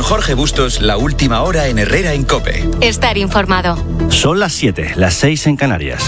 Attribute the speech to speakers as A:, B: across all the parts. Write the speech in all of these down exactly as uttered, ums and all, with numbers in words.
A: Jorge Bustos, la última hora en Herrera en COPE.
B: Estar informado.
C: Son las siete, las seis en Canarias.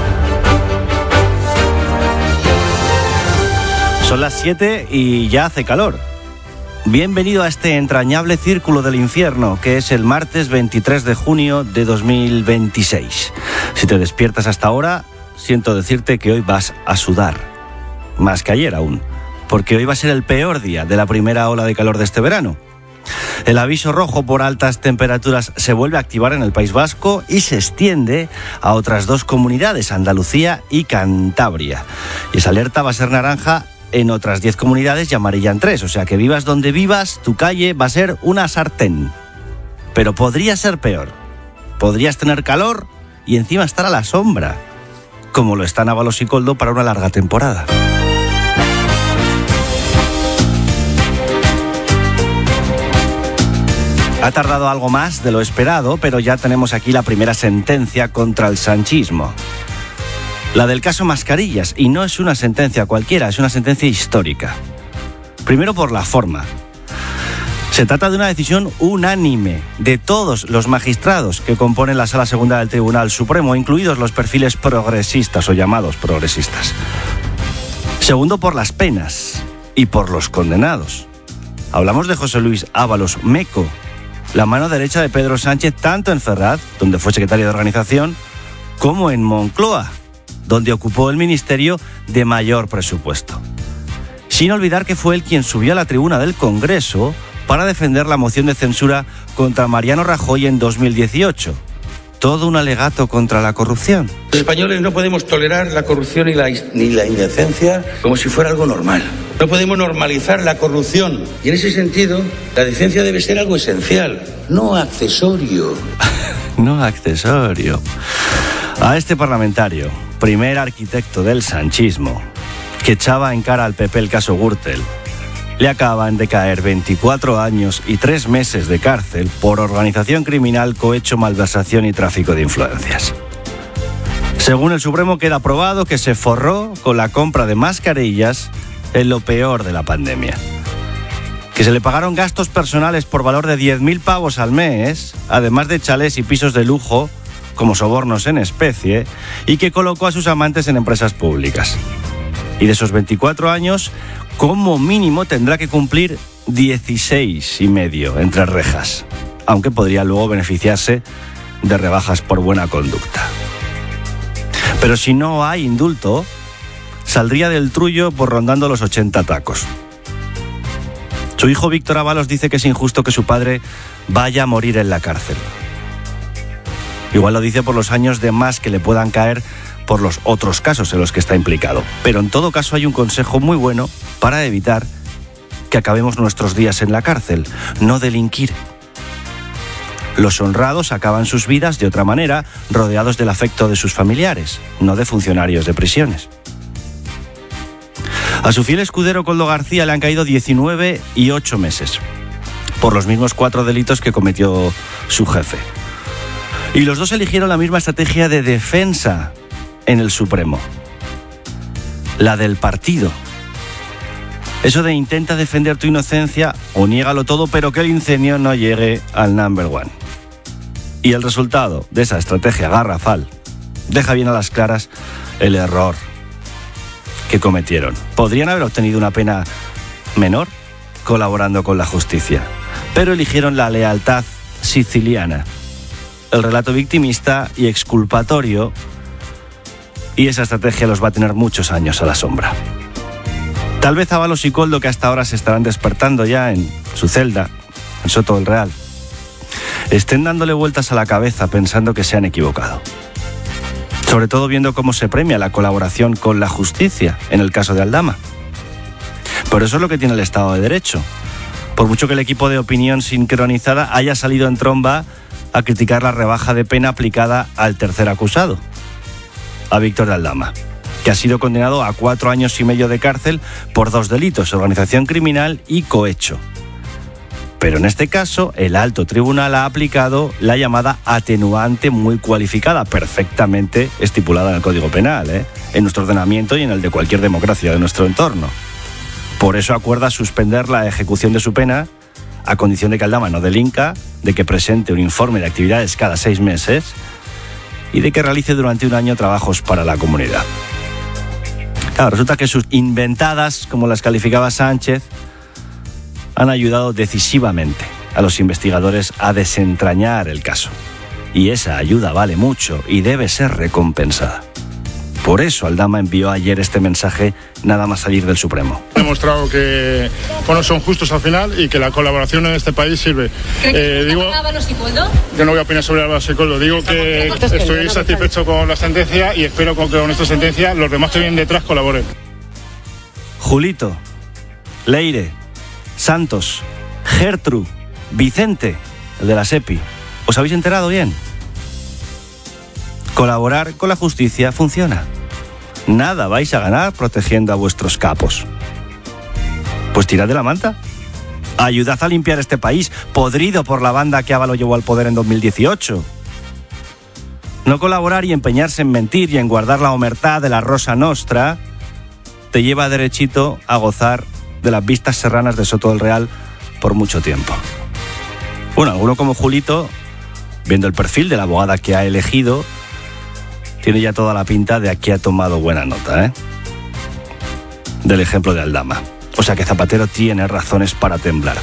C: Son las siete y ya hace calor. Bienvenido a este entrañable círculo del infierno, que es el martes veintitrés de junio de dos mil veintiséis. Si te despiertas hasta ahora, siento decirte que hoy vas a sudar. Más que ayer aún, porque hoy va a ser el peor día de la primera ola de calor de este verano. El aviso rojo por altas temperaturas se vuelve a activar en el País Vasco y se extiende a otras dos comunidades, Andalucía y Cantabria. Y esa alerta va a ser naranja en otras diez comunidades y amarilla en tres. O sea que vivas donde vivas, tu calle va a ser una sartén. Pero podría ser peor. Podrías tener calor y encima estar a la sombra, como lo está Ábalos y Coldo para una larga temporada. Ha tardado algo más de lo esperado, pero ya tenemos aquí la primera sentencia contra el sanchismo. La del caso Mascarillas, y no es una sentencia cualquiera, es una sentencia histórica. Primero por la forma. Se trata de una decisión unánime de todos los magistrados que componen la Sala Segunda del Tribunal Supremo, incluidos los perfiles progresistas o llamados progresistas. Segundo por las penas y por los condenados. Hablamos de José Luis Ábalos Meco, la mano derecha de Pedro Sánchez tanto en Ferraz, donde fue secretario de organización, como en Moncloa, donde ocupó el ministerio de mayor presupuesto. Sin olvidar que fue él quien subió a la tribuna del Congreso para defender la moción de censura contra Mariano Rajoy en dos mil dieciocho. Todo un alegato contra la corrupción.
D: Los españoles no podemos tolerar la corrupción ni la, ni la indecencia como si fuera algo normal. No podemos normalizar la corrupción. Y en ese sentido, la decencia debe ser algo esencial, no accesorio.
C: No accesorio. A este parlamentario, primer arquitecto del sanchismo, que echaba en cara al P P el caso Gürtel, le acaban de caer veinticuatro años y tres meses de cárcel por organización criminal, cohecho, malversación y tráfico de influencias. Según el Supremo, queda probado que se forró con la compra de mascarillas en lo peor de la pandemia. Que se le pagaron gastos personales por valor de diez mil pavos al mes, además de chalés y pisos de lujo como sobornos en especie, y que colocó a sus amantes en empresas públicas. Y de esos veinticuatro años, como mínimo tendrá que cumplir dieciséis y medio entre rejas, aunque podría luego beneficiarse de rebajas por buena conducta. Pero si no hay indulto, saldría del trullo por rondando los ochenta tacos. Su hijo Víctor Ábalos dice que es injusto que su padre vaya a morir en la cárcel. Igual lo dice por los años de más que le puedan caer por los otros casos en los que está implicado. Pero en todo caso hay un consejo muy bueno para evitar que acabemos nuestros días en la cárcel: no delinquir. Los honrados acaban sus vidas de otra manera, rodeados del afecto de sus familiares, no de funcionarios de prisiones. A su fiel escudero Coldo García le han caído diecinueve y ocho meses, por los mismos cuatro delitos que cometió su jefe. Y los dos eligieron la misma estrategia de defensa en el Supremo, la del partido. Eso de intenta defender tu inocencia o niégalo todo, pero que el incendio no llegue al number one. Y el resultado de esa estrategia garrafal deja bien a las claras el error que cometieron. Podrían haber obtenido una pena menor colaborando con la justicia, pero eligieron la lealtad siciliana, el relato victimista y exculpatorio, y esa estrategia los va a tener muchos años a la sombra. Tal vez Ábalos y Coldo, que hasta ahora se estarán despertando ya en su celda, en Soto del Real, estén dándole vueltas a la cabeza pensando que se han equivocado. Sobre todo viendo cómo se premia la colaboración con la justicia en el caso de Aldama. Pero eso es lo que tiene el Estado de Derecho. Por mucho que el equipo de opinión sincronizada haya salido en tromba a criticar la rebaja de pena aplicada al tercer acusado, a Víctor de Aldama, que ha sido condenado a cuatro años y medio de cárcel por dos delitos: organización criminal y cohecho. Pero en este caso, el alto tribunal ha aplicado la llamada atenuante muy cualificada, perfectamente estipulada en el Código Penal, ¿eh? en nuestro ordenamiento y en el de cualquier democracia de nuestro entorno. Por eso acuerda suspender la ejecución de su pena a condición de que Aldama no delinca, de que presente un informe de actividades cada seis meses y de que realice durante un año trabajos para la comunidad. Claro, resulta que sus inventadas, como las calificaba Sánchez, han ayudado decisivamente a los investigadores a desentrañar el caso. Y esa ayuda vale mucho y debe ser recompensada. Por eso Aldama envió ayer este mensaje nada más salir del Supremo.
B: Ha demostrado que bueno, son justos al final y que la colaboración en este país sirve. Eh, digo, yo no voy a opinar sobre Álvaro Sicoldo. Digo que estoy satisfecho con la sentencia y espero que con esta sentencia los demás que vienen detrás colaboren.
C: Julito, Leire, Santos, Gertrude, Vicente, el de la SEPI. ¿Os habéis enterado bien? Colaborar con la justicia funciona. Nada vais a ganar protegiendo a vuestros capos. Pues tirad de la manta. Ayudad a limpiar este país, podrido por la banda que Ábalos llevó al poder en dos mil dieciocho. No colaborar y empeñarse en mentir y en guardar la omertá de la Rosa Nostra te lleva derechito a gozar de las vistas serranas de Soto del Real por mucho tiempo. Bueno, alguno como Julito, viendo el perfil de la abogada que ha elegido, tiene ya toda la pinta de que ha tomado buena nota, ¿eh? Del ejemplo de Aldama. O sea que Zapatero tiene razones para temblar.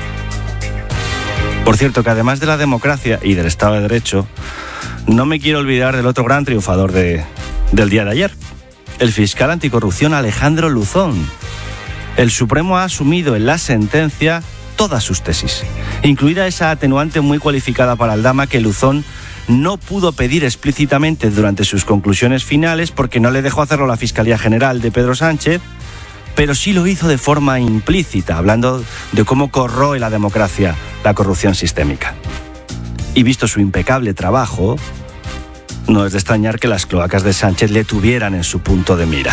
C: Por cierto, que además de la democracia y del Estado de Derecho, no me quiero olvidar del otro gran triunfador de, del día de ayer, el fiscal anticorrupción Alejandro Luzón. El Supremo ha asumido en la sentencia todas sus tesis, incluida esa atenuante muy cualificada para Aldama que Luzón no pudo pedir explícitamente durante sus conclusiones finales porque no le dejó hacerlo la Fiscalía General de Pedro Sánchez, pero sí lo hizo de forma implícita, hablando de cómo corroe la democracia la corrupción sistémica. Y visto su impecable trabajo, no es de extrañar que las cloacas de Sánchez le tuvieran en su punto de mira.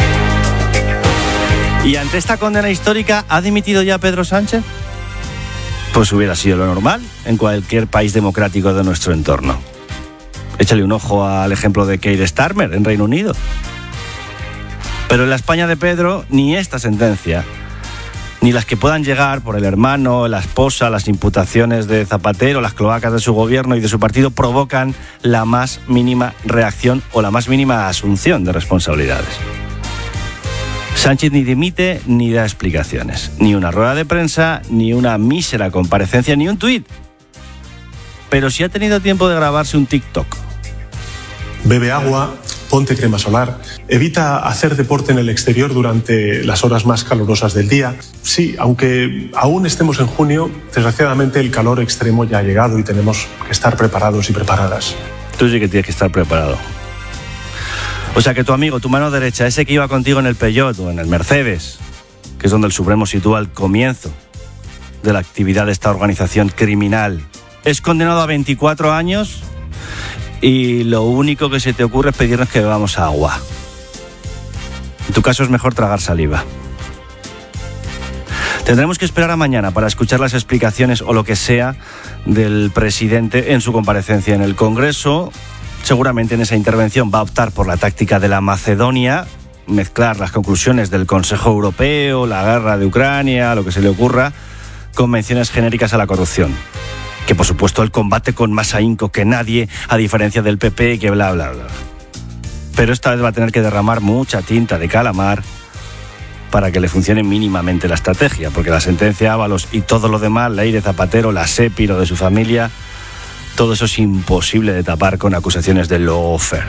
C: ¿Y ante esta condena histórica ha dimitido ya Pedro Sánchez? Pues hubiera sido lo normal en cualquier país democrático de nuestro entorno. Échale un ojo al ejemplo de Keir Starmer en Reino Unido. Pero en la España de Pedro, ni esta sentencia, ni las que puedan llegar por el hermano, la esposa, las imputaciones de Zapatero, las cloacas de su gobierno y de su partido provocan la más mínima reacción o la más mínima asunción de responsabilidades. Sánchez ni dimite ni da explicaciones. Ni una rueda de prensa, ni una mísera comparecencia, ni un tuit. Pero sí ha tenido tiempo de grabarse un TikTok.
E: Bebe agua, ponte crema solar, evita hacer deporte en el exterior durante las horas más calurosas del día. Sí, aunque aún estemos en junio, desgraciadamente el calor extremo ya ha llegado y tenemos que estar preparados y preparadas.
C: Tú sí que tienes que estar preparado. O sea que tu amigo, tu mano derecha, ese que iba contigo en el Peugeot o en el Mercedes, que es donde el Supremo sitúa el comienzo de la actividad de esta organización criminal, es condenado a veinticuatro años y lo único que se te ocurre es pedirnos que bebamos agua. En tu caso es mejor tragar saliva. Tendremos que esperar a mañana para escuchar las explicaciones o lo que sea del presidente en su comparecencia en el Congreso. Seguramente en esa intervención va a optar por la táctica de la Macedonia, mezclar las conclusiones del Consejo Europeo, la guerra de Ucrania, lo que se le ocurra, con menciones genéricas a la corrupción. Que por supuesto él combate con más ahínco que nadie, a diferencia del P P, que bla, bla, bla. Pero esta vez va a tener que derramar mucha tinta de calamar para que le funcione mínimamente la estrategia, porque la sentencia Ábalos y todo lo demás, Leire, Zapatero, la SEPI, lo de su familia, todo eso es imposible de tapar con acusaciones de lawfare.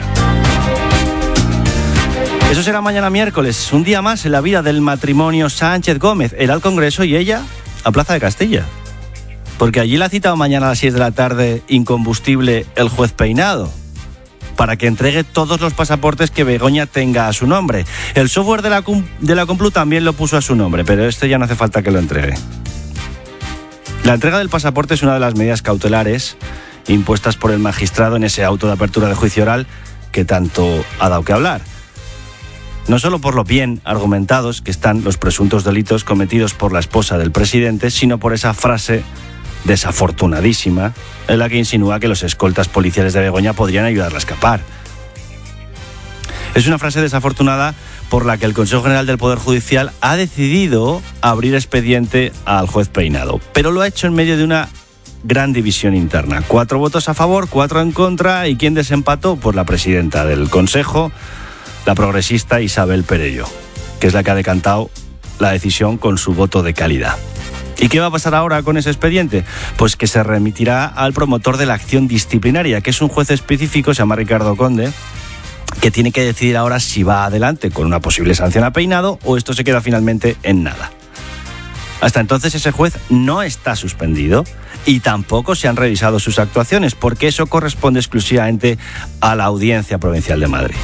C: Eso será mañana miércoles, un día más en la vida del matrimonio Sánchez Gómez. Él al Congreso y ella a Plaza de Castilla. Porque allí la ha citado mañana a las seis de la tarde, incombustible, el juez Peinado, para que entregue todos los pasaportes que Begoña tenga a su nombre. El software de la, de la Complu también lo puso a su nombre, pero este ya no hace falta que lo entregue. La entrega del pasaporte es una de las medidas cautelares impuestas por el magistrado en ese auto de apertura de juicio oral que tanto ha dado que hablar. No solo por lo bien argumentados que están los presuntos delitos cometidos por la esposa del presidente, sino por esa frase desafortunadísima en la que insinúa que los escoltas policiales de Begoña podrían ayudarla a escapar. Es una frase desafortunada por la que el Consejo General del Poder Judicial ha decidido abrir expediente al juez Peinado, pero lo ha hecho en medio de una gran división interna. Cuatro votos a favor, cuatro en contra, y ¿quién desempató? Pues la presidenta del Consejo, la progresista Isabel Perello, que es la que ha decantado la decisión con su voto de calidad. ¿Y qué va a pasar ahora con ese expediente? Pues que se remitirá al promotor de la acción disciplinaria, que es un juez específico, se llama Ricardo Conde, que tiene que decidir ahora si va adelante con una posible sanción a Peinado o esto se queda finalmente en nada. Hasta entonces ese juez no está suspendido y tampoco se han revisado sus actuaciones, porque eso corresponde exclusivamente a la Audiencia Provincial de Madrid.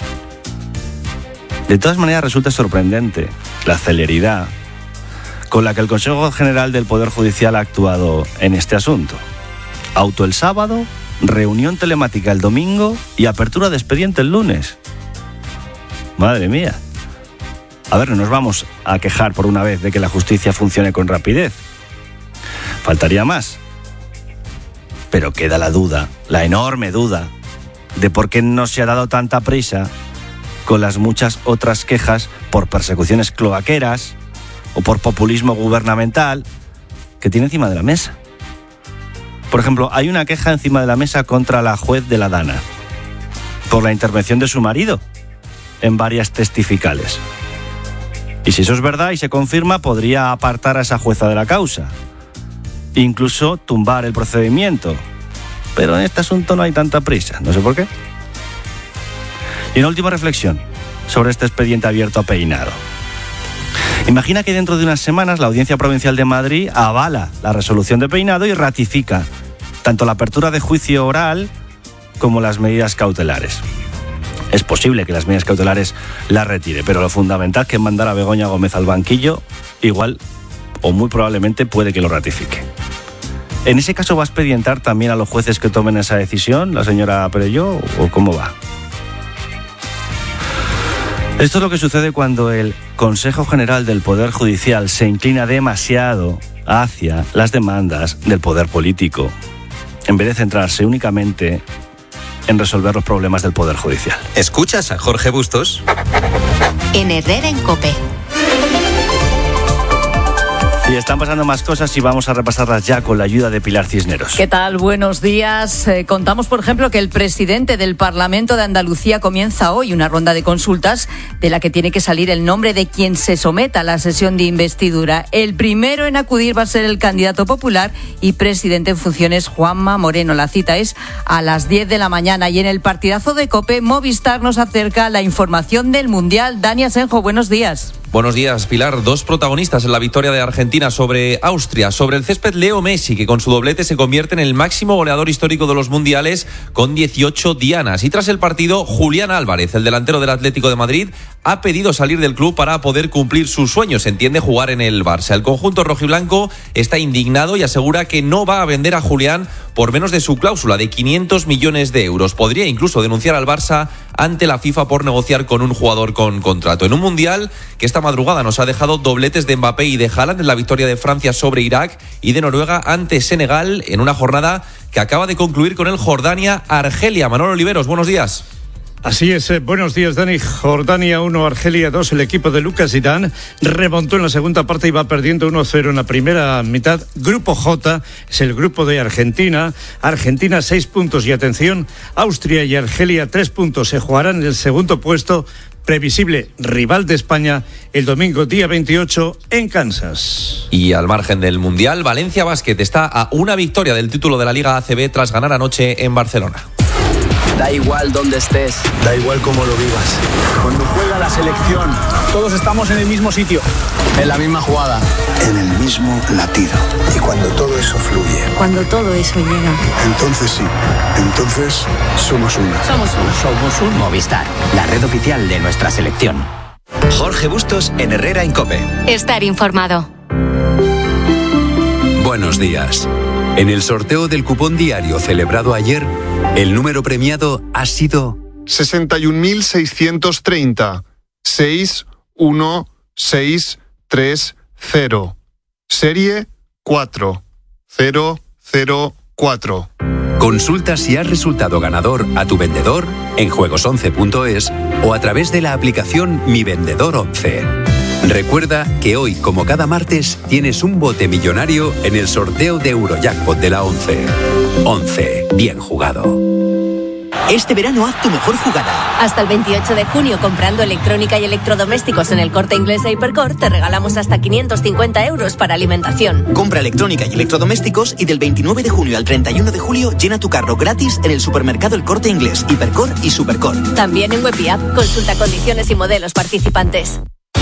C: De todas maneras, resulta sorprendente la celeridad con la que el Consejo General del Poder Judicial ha actuado en este asunto. Auto el sábado, reunión telemática el domingo y apertura de expediente el lunes. Madre mía. A ver, no nos vamos a quejar por una vez de que la justicia funcione con rapidez. Faltaría más. Pero queda la duda, la enorme duda, de por qué no se ha dado tanta prisa con las muchas otras quejas por persecuciones cloaqueras o por populismo gubernamental que tiene encima de la mesa. Por ejemplo, hay una queja encima de la mesa contra la juez de la Dana por la intervención de su marido en varias testificales. Y si eso es verdad y se confirma, podría apartar a esa jueza de la causa, incluso tumbar el procedimiento. Pero en este asunto no hay tanta prisa, no sé por qué. Y una última reflexión sobre este expediente abierto a Peinado. Imagina que dentro de unas semanas la Audiencia Provincial de Madrid avala la resolución de Peinado y ratifica tanto la apertura de juicio oral como las medidas cautelares. Es posible que las medidas cautelares las retire, pero lo fundamental es que mandar a Begoña Gómez al banquillo, igual o muy probablemente puede que lo ratifique. ¿En ese caso va a expedientar también a los jueces que tomen esa decisión, la señora Perello, o cómo va? Esto es lo que sucede cuando el Consejo General del Poder Judicial se inclina demasiado hacia las demandas del poder político, en vez de centrarse únicamente en resolver los problemas del Poder Judicial.
A: ¿Escuchas a Jorge Bustos?
F: En Herrera en COPE.
C: Y están pasando más cosas y vamos a repasarlas ya con la ayuda de Pilar Cisneros.
G: ¿Qué tal? Buenos días. Eh, contamos, por ejemplo, que el presidente del Parlamento de Andalucía comienza hoy una ronda de consultas de la que tiene que salir el nombre de quien se someta a la sesión de investidura. El primero en acudir va a ser el candidato popular y presidente en funciones, Juanma Moreno. La cita es a las diez de la mañana y en el partidazo de COPE, Movistar nos acerca la información del Mundial. Dani Asenjo, buenos días.
H: Buenos días, Pilar. Dos protagonistas en la victoria de Argentina sobre Austria. Sobre el césped, Leo Messi, que con su doblete se convierte en el máximo goleador histórico de los mundiales con dieciocho dianas. Y tras el partido, Julián Álvarez, el delantero del Atlético de Madrid, ha pedido salir del club para poder cumplir sus sueños. Se entiende jugar en el Barça. El conjunto rojiblanco está indignado y asegura que no va a vender a Julián por menos de su cláusula de quinientos millones de euros. Podría incluso denunciar al Barça ante la FIFA por negociar con un jugador con contrato. En un mundial que esta madrugada nos ha dejado dobletes de Mbappé y de Haaland en la victoria de Francia sobre Irak y de Noruega ante Senegal en una jornada que acaba de concluir con el Jordania-Argelia. Manolo Oliveros, buenos días.
I: Así es, eh, buenos días, Dani. Jordania uno, Argelia dos. El equipo de Lucas Zidane remontó en la segunda parte y va perdiendo uno cero en la primera mitad. Grupo J es el grupo de Argentina. Argentina seis puntos y atención, Austria y Argelia tres puntos. Se jugarán en el segundo puesto, previsible rival de España, el domingo día veintiocho en Kansas.
H: Y al margen del Mundial, Valencia Basket está a una victoria del título de la Liga A C B tras ganar anoche en Barcelona.
J: Da igual dónde estés,
K: da igual cómo lo vivas.
J: Cuando juega la selección, todos estamos en el mismo sitio, en la misma jugada,
K: en el mismo latido. Y cuando todo eso fluye,
L: cuando todo eso llega,
K: entonces sí, entonces somos uno.
L: Somos uno.
J: Somos un
M: Movistar, la red oficial de nuestra selección.
A: Jorge Bustos en Herrera en COPE.
F: Estar informado.
N: Buenos días. En el sorteo del cupón diario celebrado ayer, el número premiado ha sido
O: sesenta y un mil seiscientos treinta, seis uno seis tres cero. Serie cuatro cero cero cuatro.
N: Consulta si has resultado ganador a tu vendedor en juegos once punto es o a través de la aplicación Mi Vendedor once. Recuerda que hoy, como cada martes, tienes un bote millonario en el sorteo de Eurojackpot de la once. once. Bien jugado.
L: Este verano haz tu mejor jugada.
P: Hasta el veintiocho de junio, comprando electrónica y electrodomésticos en el Corte Inglés e Hipercor, te regalamos hasta quinientos cincuenta euros para alimentación.
L: Compra electrónica y electrodomésticos y del veintinueve de junio al treinta y uno de julio llena tu carro gratis en el supermercado El Corte Inglés, Hipercor y Supercor.
P: También en web y app. Consulta condiciones y modelos participantes.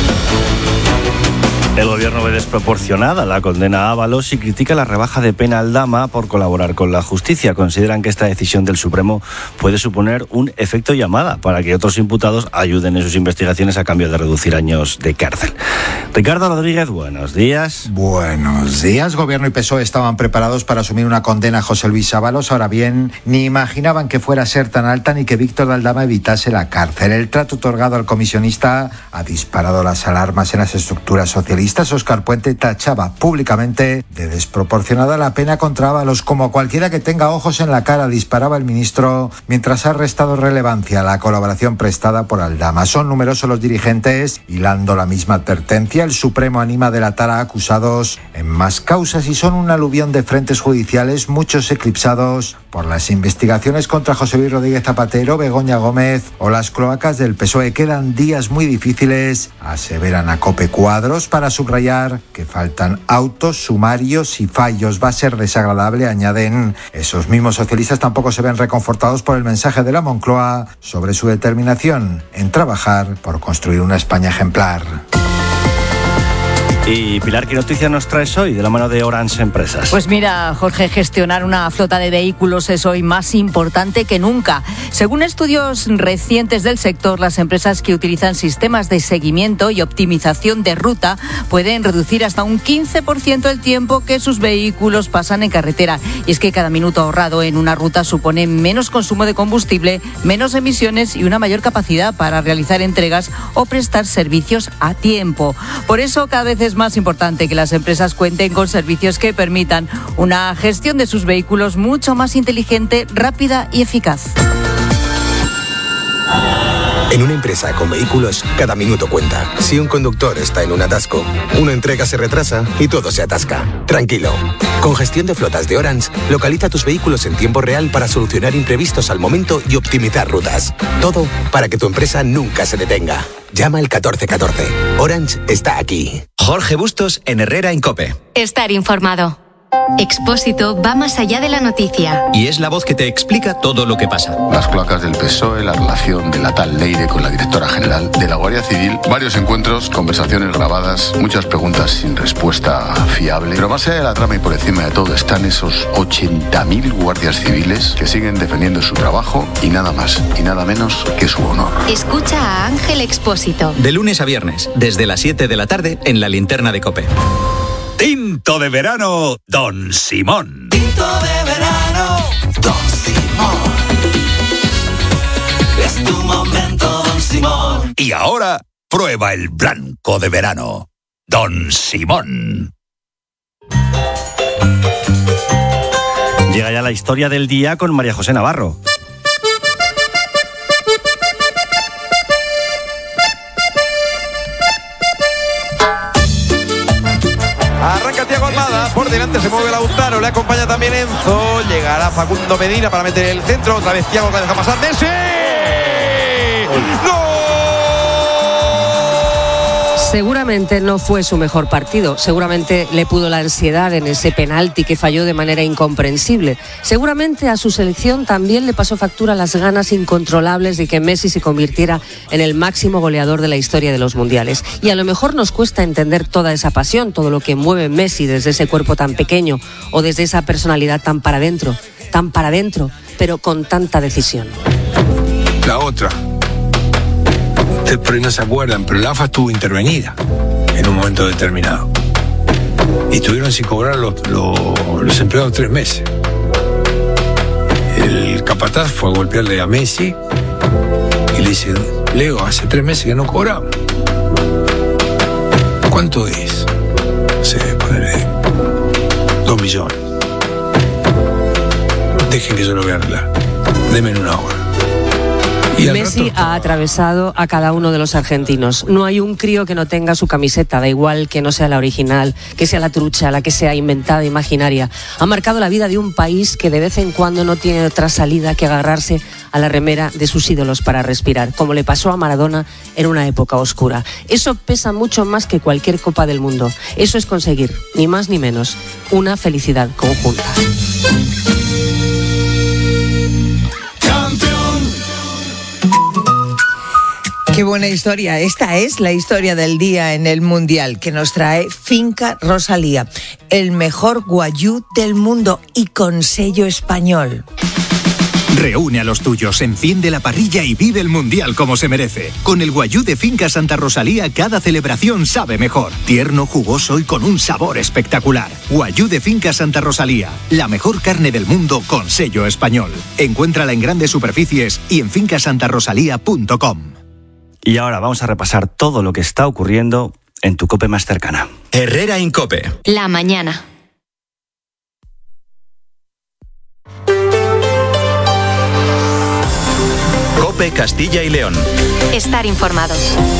C: El gobierno ve desproporcionada la condena a Ábalos y critica la rebaja de pena al Dama por colaborar con la justicia. Consideran que esta decisión del Supremo puede suponer un efecto llamada para que otros imputados ayuden en sus investigaciones a cambio de reducir años de cárcel. Ricardo Rodríguez, buenos días.
Q: Buenos días. Gobierno y P S O E estaban preparados para asumir una condena a José Luis Ábalos. Ahora bien, ni imaginaban que fuera a ser tan alta ni que Víctor de Aldama evitase la cárcel. El trato otorgado al comisionista ha disparado las alarmas en las estructuras socialistas. Óscar Puente tachaba públicamente de desproporcionada la pena contra Ábalos. Como cualquiera que tenga ojos en la cara, disparaba el ministro, mientras ha restado relevancia a la colaboración prestada por Aldama. Son numerosos los dirigentes hilando la misma advertencia. El Supremo anima a delatar a acusados en más causas y son un aluvión de frentes judiciales, muchos eclipsados por las investigaciones contra José Luis Rodríguez Zapatero, Begoña Gómez o las cloacas del P S O E. Quedan días muy difíciles, aseveran a COPE Cuadros, para subrayar que faltan autos, sumarios y fallos. Va a ser desagradable, añaden. Esos mismos socialistas tampoco se ven reconfortados por el mensaje de la Moncloa sobre su determinación en trabajar por construir una España ejemplar.
C: Y Pilar, ¿qué noticias nos traes hoy de la mano de Orange Empresas?
G: Pues mira, Jorge, gestionar una flota de vehículos es hoy más importante que nunca. Según estudios recientes del sector, las empresas que utilizan sistemas de seguimiento y optimización de ruta pueden reducir hasta un quince por ciento el tiempo que sus vehículos pasan en carretera. Y es que cada minuto ahorrado en una ruta supone menos consumo de combustible, menos emisiones y una mayor capacidad para realizar entregas o prestar servicios a tiempo. Por eso, cada vez es más importante que las empresas cuenten con servicios que permitan una gestión de sus vehículos mucho más inteligente, rápida y eficaz.
R: En una empresa con vehículos, cada minuto cuenta. Si un conductor está en un atasco, una entrega se retrasa y todo se atasca. Tranquilo. Con gestión de flotas de Orange, localiza tus vehículos en tiempo real para solucionar imprevistos al momento y optimizar rutas. Todo para que tu empresa nunca se detenga. Llama al catorce catorce. Orange está aquí.
A: Jorge Bustos en Herrera en COPE.
F: Estar informado. Expósito va más allá de la noticia.
A: Y es la voz que te explica todo lo que pasa.
S: Las cloacas del P S O E, la relación de la tal Leire con la directora general de la Guardia Civil, varios encuentros, conversaciones grabadas, muchas preguntas sin respuesta fiable. Pero más allá de la trama y por encima de todo están esos ochenta mil guardias civiles que siguen defendiendo su trabajo y nada más y nada menos que su honor.
F: Escucha a Ángel Expósito.
A: De lunes a viernes, desde las siete de la tarde en la linterna de COPE.
T: Tinto de verano, Don Simón.
U: Tinto de verano, Don Simón. Es tu momento, Don Simón.
T: Y ahora, prueba el blanco de verano, Don Simón.
C: Llega ya la historia del día con María José Navarro.
V: Arranca Thiago Almada, por delante se mueve Lautaro, le acompaña también Enzo, llegará Facundo Medina para meter el centro, otra vez Thiago que deja pasar Messi. ¡Gol!
W: Seguramente no fue su mejor partido, seguramente le pudo la ansiedad en ese penalti que falló de manera incomprensible. Seguramente a su selección también le pasó factura las ganas incontrolables de que Messi se convirtiera en el máximo goleador de la historia de los mundiales. Y a lo mejor nos cuesta entender toda esa pasión, todo lo que mueve Messi desde ese cuerpo tan pequeño o desde esa personalidad tan para adentro, tan para adentro, pero con tanta decisión.
X: La otra. Ustedes por ahí no se acuerdan, pero la A F A estuvo intervenida en un momento determinado. Y estuvieron sin cobrar los, los, los empleados tres meses. El capataz fue a golpearle a Messi y le dice: Leo, hace tres meses que no cobramos. ¿Cuánto es? No sé, ponerle dos millones. Dejen que yo lo voy a arreglar. Denme una hora. Y
W: Messi ha atravesado a cada uno de los argentinos. No hay un crío que no tenga su camiseta, da igual que no sea la original, que sea la trucha, la que sea inventada, imaginaria. Ha marcado la vida de un país que de vez en cuando no tiene otra salida que agarrarse a la remera de sus ídolos para respirar, como le pasó a Maradona en una época oscura. Eso pesa mucho más que cualquier Copa del Mundo. Eso es conseguir, ni más ni menos, una felicidad conjunta.
B: Qué buena historia. Esta es la historia del día en el Mundial que nos trae Finca Rosalía, el mejor guayú del mundo y con sello español.
D: Reúne a los tuyos, enciende la parrilla y vive el Mundial como se merece. Con el guayú de Finca Santa Rosalía, cada celebración sabe mejor. Tierno, jugoso y con un sabor espectacular. Guayú de Finca Santa Rosalía, la mejor carne del mundo con sello español. Encuéntrala en grandes superficies y en finca santa rosalía punto com.
C: Y ahora vamos a repasar todo lo que está ocurriendo en tu COPE más cercana.
A: Herrera en COPE.
F: La mañana.
A: COPE Castilla y León.
F: Estar informado.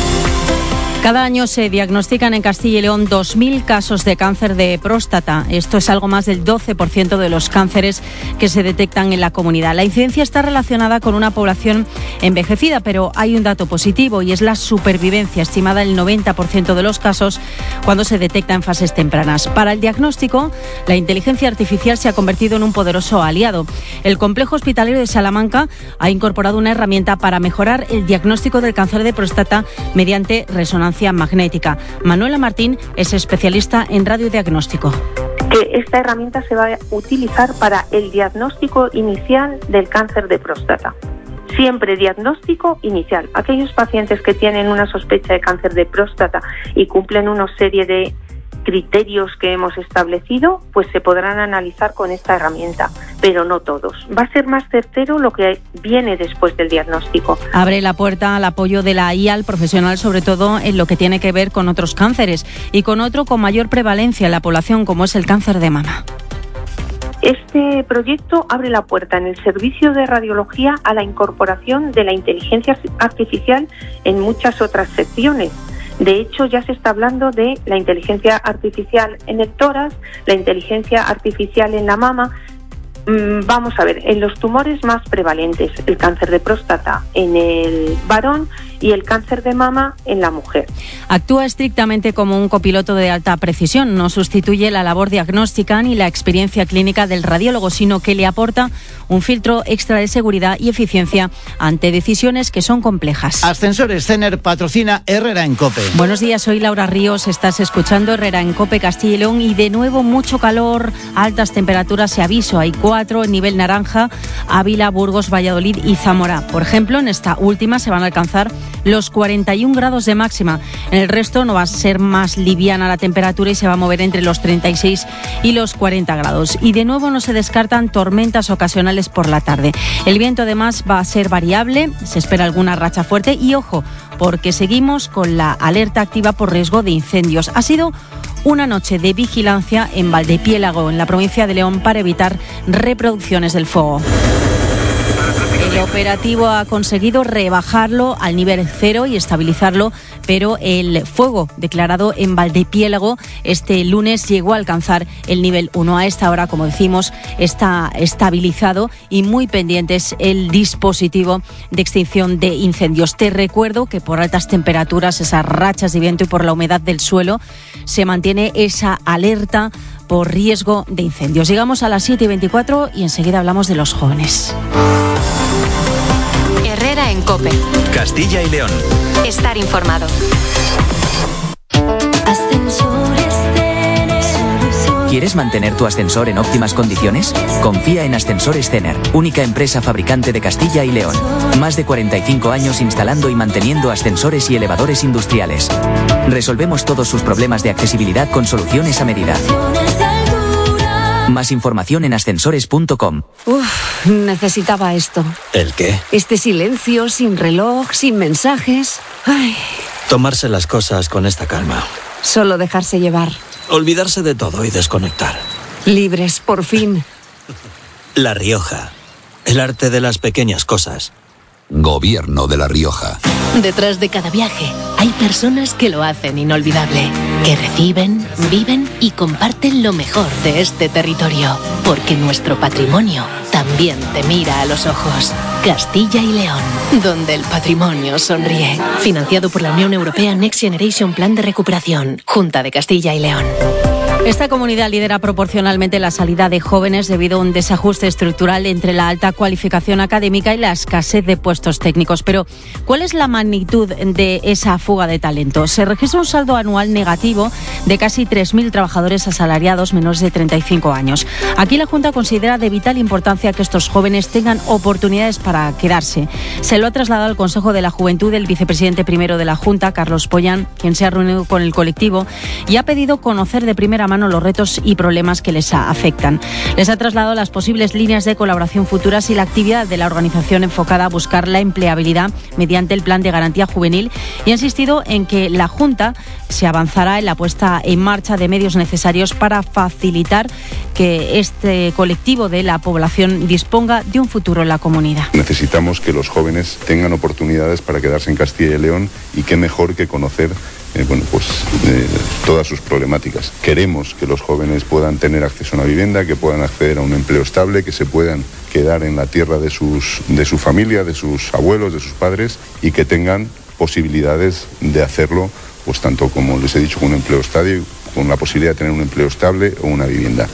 G: Cada año se diagnostican en Castilla y León dos mil casos de cáncer de próstata. Esto es algo más del doce por ciento de los cánceres que se detectan en la comunidad. La incidencia está relacionada con una población envejecida, pero hay un dato positivo y es la supervivencia, estimada en el noventa por ciento de los casos cuando se detecta en fases tempranas. Para el diagnóstico, la inteligencia artificial se ha convertido en un poderoso aliado. El Complejo Hospitalario de Salamanca ha incorporado una herramienta para mejorar el diagnóstico del cáncer de próstata mediante resonancia magnética. Manuela Martín es especialista en radiodiagnóstico.
E: Que esta herramienta se va a utilizar para el diagnóstico inicial del cáncer de próstata. Siempre diagnóstico inicial. Aquellos pacientes que tienen una sospecha de cáncer de próstata y cumplen una serie de criterios que hemos establecido, pues se podrán analizar con esta herramienta, pero no todos. Va a ser más certero lo que viene después del diagnóstico.
G: Abre la puerta al apoyo de la I A L profesional, sobre todo en lo que tiene que ver con otros cánceres y con otro con mayor prevalencia en la población, como es el cáncer de mama.
E: Este proyecto abre la puerta en el servicio de radiología a la incorporación de la inteligencia artificial en muchas otras secciones. De hecho, ya se está hablando de la inteligencia artificial en el tórax, la inteligencia artificial en la mama. Vamos a ver, en los tumores más prevalentes, el cáncer de próstata en el varón y el cáncer de mama en la mujer.
G: Actúa estrictamente como un copiloto de alta precisión, no sustituye la labor diagnóstica ni la experiencia clínica del radiólogo, sino que le aporta un filtro extra de seguridad y eficiencia ante decisiones que son complejas.
I: Ascensores Cener patrocina Herrera en COPE.
G: Buenos días, soy Laura Ríos, estás escuchando Herrera en COPE Castilla y León y de nuevo mucho calor, altas temperaturas y aviso. Hay cuatro en nivel naranja: Ávila, Burgos, Valladolid y Zamora. Por ejemplo, en esta última se van a alcanzar los cuarenta y un grados de máxima. En el resto no va a ser más liviana la temperatura y se va a mover entre los treinta y seis y los cuarenta grados. Y de nuevo no se descartan tormentas ocasionales por la tarde. El viento además va a ser variable, se espera alguna racha fuerte y ojo, porque seguimos con la alerta activa por riesgo de incendios. Ha sido una noche de vigilancia en Valdepiélago, en la provincia de León, para evitar reproducciones del fuego. El operativo ha conseguido rebajarlo al nivel cero y estabilizarlo, pero el fuego declarado en Valdepiélago este lunes llegó a alcanzar el nivel uno. A esta hora, como decimos, está estabilizado y muy pendientes el dispositivo de extinción de incendios. Te recuerdo que por altas temperaturas, esas rachas de viento y por la humedad del suelo, se mantiene esa alerta por riesgo de incendios. Llegamos a las siete y veinticuatro y enseguida hablamos de los jóvenes.
F: Herrera en COPE.
A: Castilla y León.
F: Estar informado.
M: ¿Quieres mantener tu ascensor en óptimas condiciones? Confía en Ascensores Cener, única empresa fabricante de Castilla y León. Más de cuarenta y cinco años instalando y manteniendo ascensores y elevadores industriales. Resolvemos todos sus problemas de accesibilidad con soluciones a medida. Más información en ascensores punto com.
W: Uf, necesitaba esto.
Y: ¿El qué?
W: Este silencio, sin reloj, sin mensajes. Ay.
Y: Tomarse las cosas con esta calma.
W: Solo dejarse llevar.
Y: Olvidarse de todo y desconectar.
W: Libres, por fin.
Y: La Rioja. El arte de las pequeñas cosas.
T: Gobierno de La Rioja.
P: Detrás de cada viaje hay personas que lo hacen inolvidable, que reciben, viven y comparten lo mejor de este territorio, porque nuestro patrimonio también te mira a los ojos. Castilla y León, donde el patrimonio sonríe. Financiado por la Unión Europea Next Generation Plan de Recuperación, Junta de Castilla y León.
G: Esta comunidad lidera proporcionalmente la salida de jóvenes debido a un desajuste estructural entre la alta cualificación académica y la escasez de puestos técnicos. Pero, ¿cuál es la magnitud de esa fuga de talento? Se registra un saldo anual negativo de casi tres mil trabajadores asalariados menores de treinta y cinco años. Aquí la Junta considera de vital importancia que estos jóvenes tengan oportunidades para quedarse. Se lo ha trasladado al Consejo de la Juventud el vicepresidente primero de la Junta, Carlos Pollán, quien se ha reunido con el colectivo y ha pedido conocer de primera mano los retos y problemas que les afectan. Les ha trasladado las posibles líneas de colaboración futuras y la actividad de la organización enfocada a buscar la empleabilidad mediante el plan de garantía juvenil y ha insistido en que la Junta se avanzará en la puesta en marcha de medios necesarios para facilitar que este colectivo de la población disponga de un futuro en la comunidad.
H: Necesitamos que los jóvenes tengan oportunidades para quedarse en Castilla y León y qué mejor que conocer Eh, bueno, pues eh, todas sus problemáticas. Queremos que los jóvenes puedan tener acceso a una vivienda, que puedan acceder a un empleo estable, que se puedan quedar en la tierra de sus, de su familia, de sus abuelos, de sus padres y que tengan posibilidades de hacerlo, pues tanto como les he dicho, con un empleo estable, con la posibilidad de tener un empleo estable o una vivienda.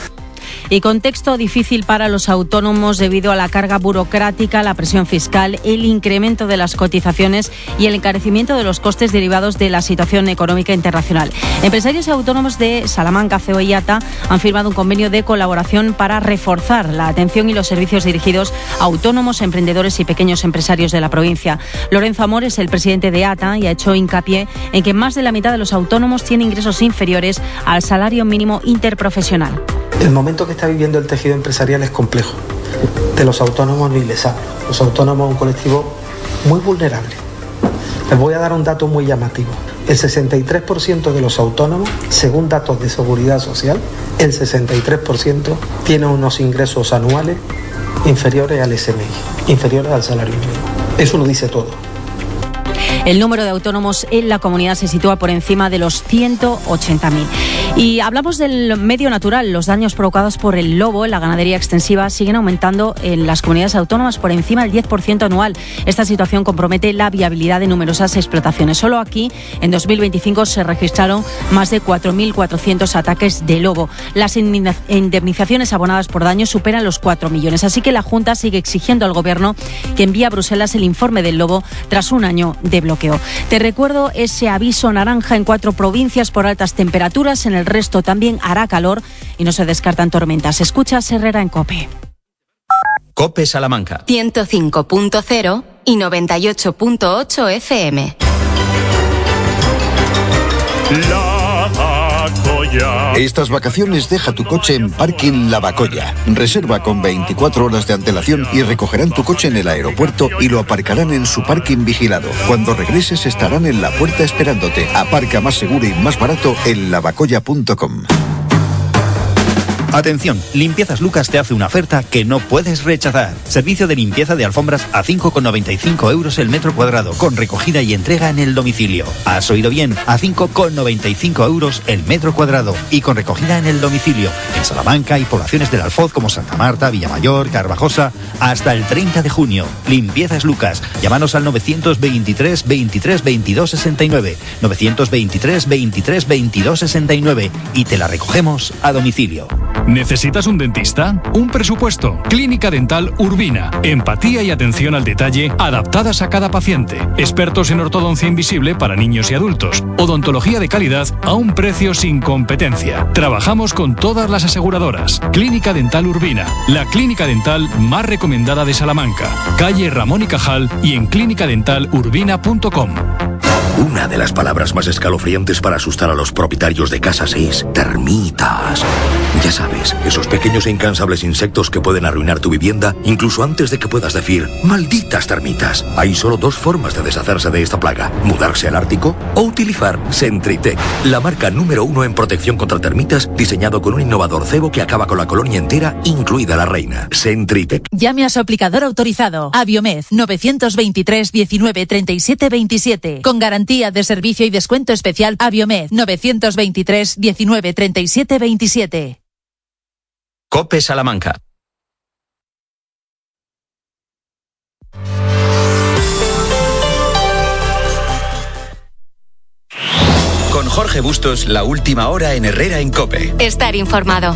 G: Y contexto difícil para los autónomos debido a la carga burocrática, la presión fiscal, el incremento de las cotizaciones y el encarecimiento de los costes derivados de la situación económica internacional. Empresarios y autónomos de Salamanca, C E O y A T A han firmado un convenio de colaboración para reforzar la atención y los servicios dirigidos a autónomos, emprendedores y pequeños empresarios de la provincia. Lorenzo Amor es el presidente de A T A y ha hecho hincapié en que más de la mitad de los autónomos tiene ingresos inferiores al salario mínimo interprofesional.
J: El momento que está viviendo el tejido empresarial es complejo. De los autónomos ni les hablo. Los autónomos son un colectivo muy vulnerable. Les voy a dar un dato muy llamativo. El sesenta y tres por ciento de los autónomos, según datos de Seguridad Social, el sesenta y tres por ciento tiene unos ingresos anuales inferiores al S M I, inferiores al salario mínimo. Eso lo dice todo.
G: El número de autónomos en la comunidad se sitúa por encima de los ciento ochenta mil. Y hablamos del medio natural. Los daños provocados por el lobo en la ganadería extensiva siguen aumentando en las comunidades autónomas por encima del diez por ciento anual. Esta situación compromete la viabilidad de numerosas explotaciones. Solo aquí, en dos mil veinticinco, se registraron más de cuatro mil cuatrocientos ataques de lobo. Las indemnizaciones abonadas por daños superan los cuatro millones. Así que la Junta sigue exigiendo al Gobierno que envíe a Bruselas el informe del lobo tras un año de bloqueo. Te recuerdo ese aviso naranja en cuatro provincias por altas temperaturas. En el resto también hará calor y no se descartan tormentas. Escuchas Herrera en COPE.
A: COPE Salamanca.
F: ciento cinco punto cero y noventa y ocho punto ocho F M.
K: La Bacoya. Estas vacaciones deja tu coche en Parking La Bacoya. Reserva con veinticuatro horas de antelación y recogerán tu coche en el aeropuerto y lo aparcarán en su parking vigilado. Cuando regreses estarán en la puerta esperándote. Aparca más seguro y más barato en lavacoya punto com.
N: Atención, Limpiezas Lucas te hace una oferta que no puedes rechazar. Servicio de limpieza de alfombras a cinco con noventa y cinco euros el metro cuadrado, con recogida y entrega en el domicilio. ¿Has oído bien? A cinco con noventa y cinco euros el metro cuadrado y con recogida en el domicilio. En Salamanca y poblaciones del Alfoz como Santa Marta, Villamayor, Carvajosa, hasta el treinta de junio. Limpiezas Lucas. Llámanos al novecientos veintitrés veintitrés veintidós sesenta y nueve, novecientos veintitrés veintitrés veintidós sesenta y nueve y te la recogemos a domicilio.
O: ¿Necesitas un dentista? ¿Un presupuesto? Clínica Dental Urbina. Empatía y atención al detalle adaptadas a cada paciente. Expertos en ortodoncia invisible para niños y adultos. Odontología de calidad a un precio sin competencia. Trabajamos con todas las aseguradoras. Clínica Dental Urbina. La clínica dental más recomendada de Salamanca. Calle Ramón y Cajal y en clínica dental urbina punto com.
L: Una de las palabras más escalofriantes para asustar a los propietarios de casas es termitas. Ya sabes, esos pequeños e incansables insectos que pueden arruinar tu vivienda incluso antes de que puedas decir ¡malditas termitas! Hay solo dos formas de deshacerse de esta plaga: mudarse al Ártico o utilizar Sentrytech, la marca número uno en protección contra termitas, diseñado con un innovador cebo que acaba con la colonia entera, incluida la reina. Sentrytech.
Q: Llame a su aplicador autorizado. Aviomed novecientos veintitrés diecinueve treinta y siete veintisiete. Con garantía de servicio y descuento especial. Aviomed novecientos veintitrés diecinueve treinta y siete veintisiete.
A: COPE Salamanca. Con Jorge Bustos, la última hora en Herrera en COPE.
F: Estar informado.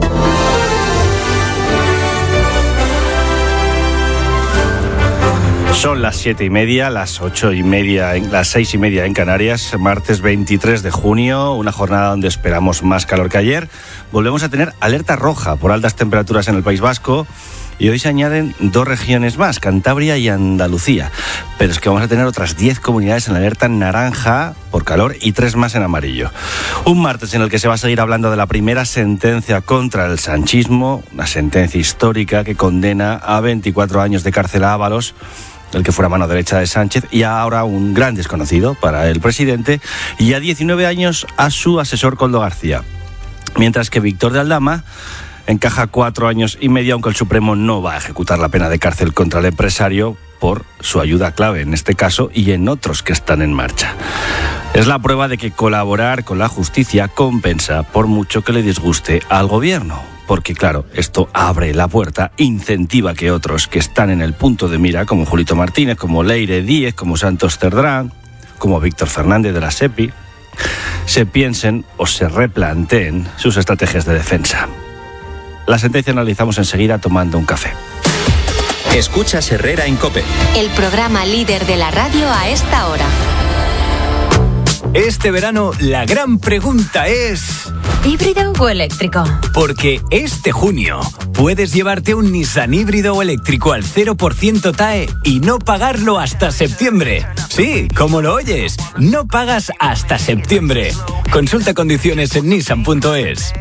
C: Son las siete y media, las ocho y media, las seis y media en Canarias, martes veintitrés de junio, una jornada donde esperamos más calor que ayer. Volvemos a tener alerta roja por altas temperaturas en el País Vasco y hoy se añaden dos regiones más, Cantabria y Andalucía. Pero es que vamos a tener otras diez comunidades en alerta naranja por calor y tres más en amarillo. Un martes en el que se va a seguir hablando de la primera sentencia contra el sanchismo, una sentencia histórica que condena a veinticuatro años de cárcel a Ábalos, el que fuera mano derecha de Sánchez, y ahora un gran desconocido para el presidente, y a diecinueve años a su asesor Koldo García. Mientras que Víctor de Aldama encaja cuatro años y medio, aunque el Supremo no va a ejecutar la pena de cárcel contra el empresario por su ayuda clave en este caso y en otros que están en marcha. Es la prueba de que colaborar con la justicia compensa, por mucho que le disguste al gobierno. Porque claro, esto abre la puerta, incentiva que otros que están en el punto de mira, como Julito Martínez, como Leire Díez, como Santos Cerdrán, como Víctor Fernández de la SEPI, se piensen o se replanteen sus estrategias de defensa. La sentencia analizamos enseguida tomando un café.
A: Escuchas Herrera en COPE.
F: El programa líder de la radio a esta hora.
R: Este verano la gran pregunta es...
F: ¿híbrido o eléctrico?
R: Porque este junio puedes llevarte un Nissan híbrido o eléctrico al cero por ciento T A E y no pagarlo hasta septiembre. Sí, como lo oyes, no pagas hasta septiembre. Consulta condiciones en nissan punto es.